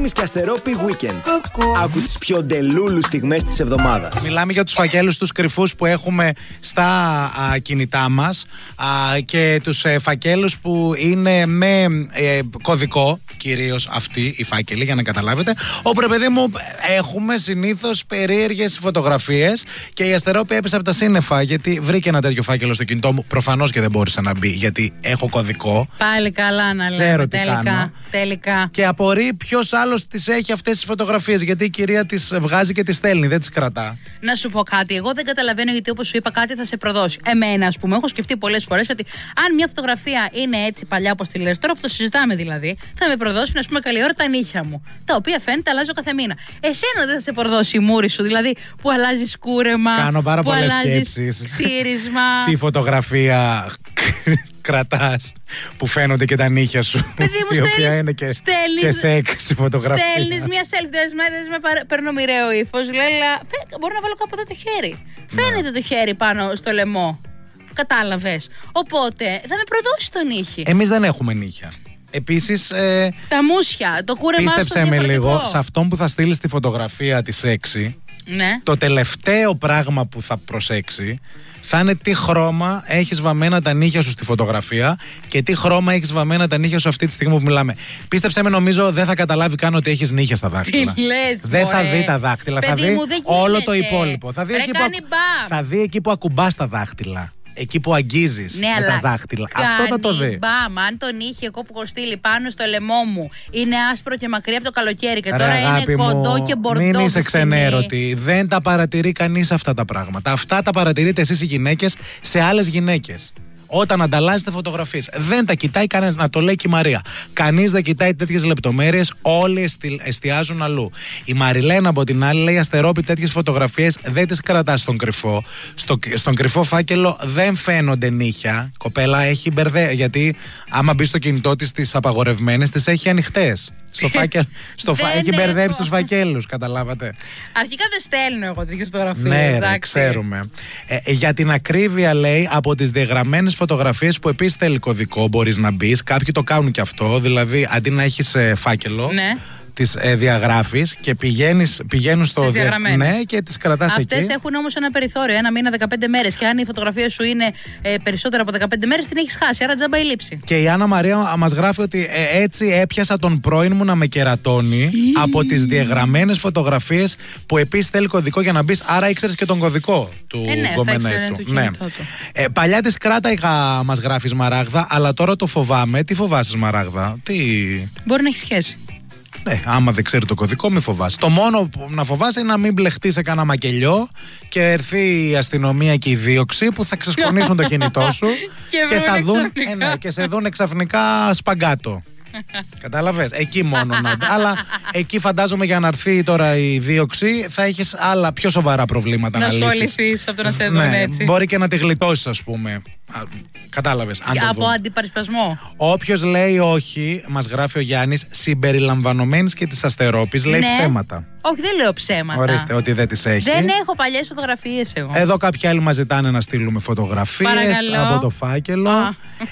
Θέμης και Αστερόπη Weekend. Άκου τις πιο ντελούλου στιγμές της εβδομάδας. Μιλάμε για τους φακέλους τους κρυφούς που έχουμε στα κινητά μας και τους φακέλους που είναι με κωδικό, κυρίως αυτοί οι φάκελοι, για να καταλάβετε. Όπου, ρε παιδί μου, έχουμε συνήθως περίεργες φωτογραφίες και η Αστερόπη έπεσε από τα σύννεφα γιατί βρήκε ένα τέτοιο φάκελο στο κινητό μου. Προφανώς και δεν μπόρεσε να μπει γιατί έχω κωδικό. Πάλι καλά να λέμε. Τελικά. Και απορεί ποιος άλλος τις έχει αυτές τις φωτογραφίες. Γιατί η κυρία τις βγάζει και τις στέλνει, δεν τις κρατά. Να σου πω κάτι. Εγώ δεν καταλαβαίνω γιατί, όπως σου είπα, κάτι θα σε προδώσει. Εμένα, ας πούμε, έχω σκεφτεί πολλές φορές ότι αν μια φωτογραφία είναι έτσι παλιά όπως τη λες, τώρα που το συζητάμε δηλαδή, θα με προδώσουν, ας πούμε, καλή ώρα τα νύχια μου. Τα οποία φαίνεται αλλάζω κάθε μήνα. Εσένα δεν θα σε προδώσει η μούρη σου, δηλαδή που αλλάζει κούρεμα. Κάνω πάρα πολλές σκέψεις. Ξύρισμα. Τι φωτογραφία κρατάς που φαίνονται και τα νύχια σου. Παιδί μου, η οποία είναι και σεξ φωτογραφία. Στέλνεις μια selfie, δες με παίρνω μοιραίο ύφος. Λέλα, μπορώ να βάλω κάπου εδώ το χέρι. Φαίνεται το χέρι πάνω στο λαιμό. Κατάλαβες. Οπότε θα με προδώσει το νύχι. Εμείς δεν έχουμε νύχια. Επίσης, τα μουσια, το κούρεμά στο πίστεψε με λίγο, σε αυτόν που θα στείλει τη φωτογραφία τη σεξι, ναι, το τελευταίο πράγμα που θα προσέξει θα είναι τι χρώμα έχεις βαμμένα τα νύχια σου στη φωτογραφία και τι χρώμα έχεις βαμμένα τα νύχια σου αυτή τη στιγμή που μιλάμε. Πίστεψε με, νομίζω δεν θα καταλάβει καν ότι έχεις νύχια στα δάχτυλα. Τι λες, δεν θα δει τα δάχτυλα, παιδί θα δει μου, όλο το υπόλοιπο. Θα δει εκεί που ακουμπάς τα δάχτυλα. Εκεί που αγγίζεις με τα δάχτυλα. Αυτό θα το δει. Μπαμ, αν τον είχε εγώ που έχω στείλει πάνω στο λαιμό μου είναι άσπρο και μακριά από το καλοκαίρι και τώρα είναι κοντό και μπορτό. Μην είσαι ξενέρωτη. Δεν τα παρατηρεί κανείς αυτά τα πράγματα. Αυτά τα παρατηρείτε εσείς οι γυναίκες σε άλλες γυναίκες. Όταν ανταλλάσσετε φωτογραφίες. Δεν τα κοιτάει κανένας, να το λέει και η Μαρία. Κανείς δεν κοιτάει τέτοιες λεπτομέρειες, όλοι εστιάζουν αλλού. Η Μαριλένα από την άλλη λέει: Αστερόπη, τέτοιες φωτογραφίες δεν τις κρατάς στον κρυφό. Στον κρυφό φάκελο δεν φαίνονται νύχια. Κοπέλα έχει γιατί άμα μπει στο κινητό της τις απαγορευμένες, τις έχει ανοιχτές. Έχει μπερδέψει τους φακέλους, καταλάβατε. Αρχικά δεν στέλνω εγώ τέτοιες φωτογραφίες. Ναι, ξέρουμε. Για την ακρίβεια, λέει, από τις διαγραμμένες φωτογραφίες που επίσης θέλει κωδικό, μπορείς να μπεις. Κάποιοι το κάνουν και αυτό. Δηλαδή, αντί να έχεις φάκελο, ναι, τις διαγράφεις και πηγαίνουν στο διαγραμμένες. Ναι, και τις κρατάς εκεί. Αυτές έχουν όμως ένα περιθώριο, ένα μήνα, 15 μέρες. Και αν η φωτογραφία σου είναι περισσότερα από 15 μέρες, την έχεις χάσει. Άρα τζάμπα η λήψη. Και η Άννα Μαρία μας γράφει ότι έτσι έπιασα τον πρώην μου να με κερατώνει από τις διαγραμμένες φωτογραφίες που επίσης θέλει κωδικό για να μπεις. Άρα ήξερες και τον κωδικό του γκομενέτου. Ναι. Παλιά της κράταγα, μας γράφει Σμαράγδα, αλλά τώρα το φοβάμαι. Τι φοβάσαι, Σμαράγδα? Μπορεί να έχει σχέση. Ναι, άμα δεν ξέρει το κωδικό, μη φοβάσαι. Το μόνο που να φοβάσαι είναι να μην μπλεχτεί σε κανένα μακελιό και έρθει η αστυνομία και η δίωξη που θα ξεσκονίσουν το κινητό σου και θα δουν και σε δουν ξαφνικά σπαγκάτο. Κατάλαβες, εκεί μόνο να. Αλλά εκεί φαντάζομαι για να έρθει τώρα η δίωξη θα έχεις άλλα πιο σοβαρά προβλήματα να λύσεις. Να ασχοληθείς από το να σε δουν έτσι. Μπορεί και να τη γλιτώσεις, ας πούμε. Κατάλαβες. Από αντιπαρισπασμό. Όποιος λέει όχι, μας γράφει ο Γιάννης, συμπεριλαμβανομένης και της Αστερόπης, λέει ψέματα. Όχι, δεν λέω ψέματα. Ορίστε, ότι δεν τις έχει. Δεν έχω παλιές φωτογραφίες εγώ. Εδώ κάποιοι άλλοι μας ζητάνε να στείλουμε φωτογραφίες από το φάκελο.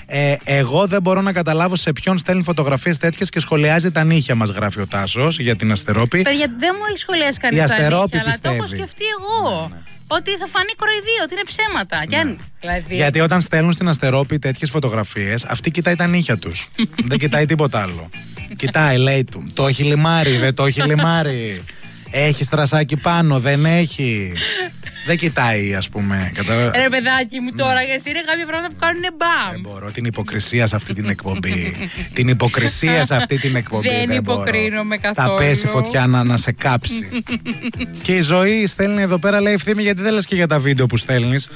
Εγώ δεν μπορώ να καταλάβω σε ποιον στέλνει φωτογραφίες τέτοιες και σχολιάζει τα νύχια, μας γράφει ο Τάσος για την Αστερόπη. Παιδιά, δεν μου έχει σχολιάσει κανείς τα νύχια, αλλά το έχω σκεφτεί εγώ. Ναι. Ότι θα φανεί κοροϊδία, ότι είναι ψέματα. Ναι. Δηλαδή... Γιατί όταν στέλνουν στην Αστερόπη τέτοιες φωτογραφίες, αυτή κοιτάει τα νύχια τους. Δεν κοιτάει τίποτα άλλο. Κοιτάει, λέει του. Το έχει λιμάρι, δεν το έχει λιμάρι. Έχει στρασάκι πάνω, δεν έχει. Δεν κοιτάει, ας πούμε. Ρε παιδάκι μου τώρα, εσύ είναι κάποια πράγματα που κάνουν μπαμ. Δεν μπορώ, την υποκρισία σε αυτή την εκπομπή. Την υποκρισία σε αυτή την εκπομπή. Δεν υποκρίνομαι καθόλου. Θα πέσει φωτιά να σε κάψει. Και η Ζωή στέλνει εδώ πέρα, λέει Ευθύμη, γιατί δεν λες και για τα βίντεο που στέλνεις.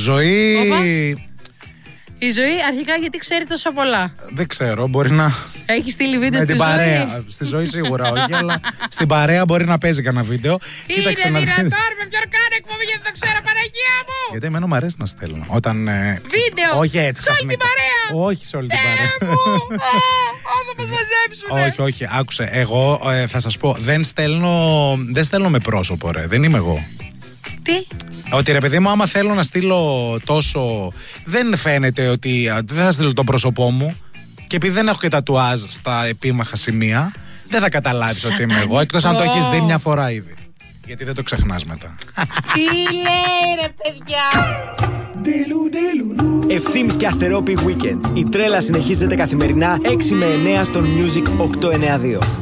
Ζωή. Η Ζωή αρχικά γιατί ξέρει τόσα πολλά. Δεν ξέρω, μπορεί να. Έχει στείλει βίντεο στη παρέα. Ζωή. Στη Ζωή σίγουρα όχι, αλλά στην παρέα μπορεί να παίζει κανένα βίντεο. Είναι δυνατόν, με ποιον κάνω εκπομπή γιατί το ξέρω, Παναγία μου! Γιατί εμένα μου αρέσει να στέλνω. Όταν. Βίντεο! Όχι έτσι. Σε όλη την παρέα! Όχι σε όλη την παρέα. Θα μας μαζέψουνε. Όχι, άκουσε. Εγώ θα σας πω, δεν στέλνω με πρόσωπο, ρε. Δεν είμαι εγώ. Τι? Ότι ρε παιδί μου, άμα θέλω να στείλω τόσο. Δεν φαίνεται ότι. Δεν θα στείλω το πρόσωπό μου. Και επειδή δεν έχω και τατουάζ στα επίμαχα σημεία, δεν θα καταλάβεις ότι είμαι εγώ, εκτός αν το έχεις δει μια φορά ήδη. Γιατί δεν το ξεχνάς μετά. Τι λέει ρε παιδιά. Ευθύμης και Αστερόπη Weekend. Η τρέλα συνεχίζεται καθημερινά 6 με 9 στον Music 892.